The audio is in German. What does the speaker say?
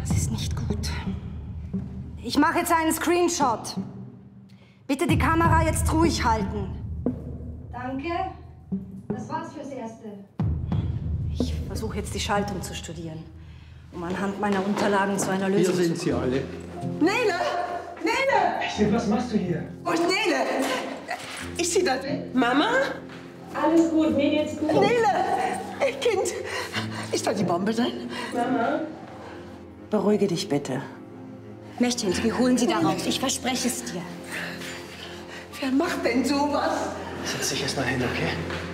Das ist nicht gut. Ich mache jetzt einen Screenshot. Bitte die Kamera jetzt ruhig halten. Danke. Das war's fürs Erste. Ich versuche jetzt die Schaltung zu studieren, um anhand meiner Unterlagen zu einer Lösung zu kommen. Hier sind sie alle. Nele! Nele! Esther, was machst du hier? Wo ist Nele? Ist sie da? Mama? Alles gut, mir geht's gut. Nele! Kind! Ist da die Bombe drin? Mama? Beruhige dich bitte. Mädchen, wir holen sie da raus. Ich verspreche es dir. Wer macht denn sowas? Setz dich erst mal hin, okay?